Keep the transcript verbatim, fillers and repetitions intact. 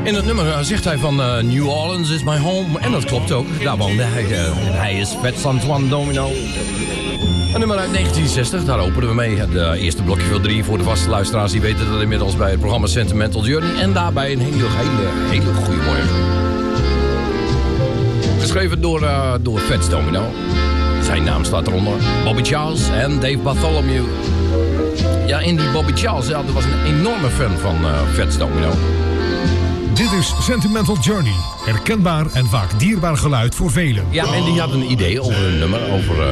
In het nummer uh, zegt hij van uh, New Orleans is my home. En dat klopt ook. Daar woonde hij. Uh, en hij is Fats Antoine Domino. Een nummer uit negentien zestig, daar openen we mee. Het uh, eerste blokje van drie voor de vaste luisteraars. Die weten dat inmiddels bij het programma Sentimental Journey. En daarbij een hele, hele, hele goede morgen. Geschreven door, uh, door Fats Domino. Zijn naam staat eronder. Bobby Charles en Dave Bartholomew. Ja, en die Bobby Charles, ja, dat was een enorme fan van uh, Fats Domino. Dit is Sentimental Journey. Herkenbaar en vaak dierbaar geluid voor velen. Ja, en die had een idee over een nummer, over... Uh,